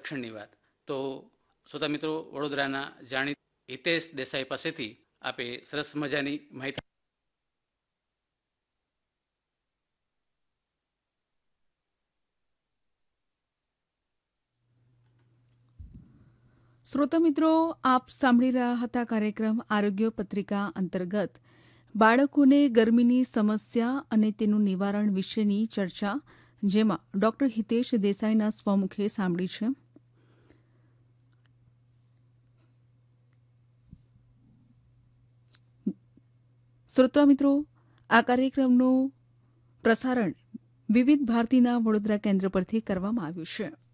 રક્ષણની વાત. તો શ્રોતા મિત્રો, વડોદરાના જાણીત હિતેશ દેસાઈ પાસેથી આપે સરસ મજાની માહિતી. શ્રોતા મિત્રો, આપ સાંભળી રહ્યા હતા કાર્યક્રમ આરોગ્ય પત્રિકા અંતર્ગત બાળકોને ગરમીની સમસ્યા અને તેનું નિવારણ વિશેની ચર્ચા, જેમાં ડોક્ટર હિતેશ દેસાઈના સ્વમુખે સાંભળી છે. શ્રોતા મિત્રો, આ કાર્યક્રમનું પ્રસારણ વિવિધ ભારતીના વડોદરા કેન્દ્ર પરથી કરવામાં આવ્યું છે.